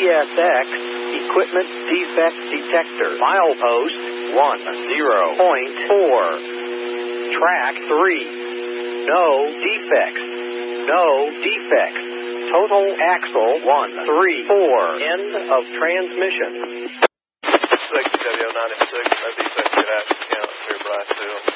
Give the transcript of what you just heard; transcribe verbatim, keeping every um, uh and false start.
S X Equipment Defect Detector. Milepost one zero point four. Track three. No defects. No defects. Total axle one three four. End of transmission. six W ninety-six, no defects, get out, count, clear Bryceville.